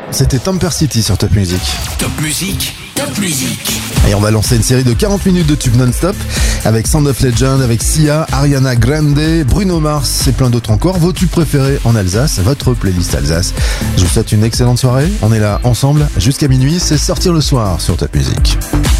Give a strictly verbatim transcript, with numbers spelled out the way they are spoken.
C'était Temper City sur Top Music. Top Music, Top Music. Et on va lancer une série de quarante minutes de tubes non-stop avec Sound of Legend, avec Sia, Ariana Grande, Bruno Mars et plein d'autres encore. Vos tubes préférés en Alsace, votre playlist Alsace. Je vous souhaite une excellente soirée. On est là ensemble jusqu'à minuit. C'est Sortir le soir sur Top Music.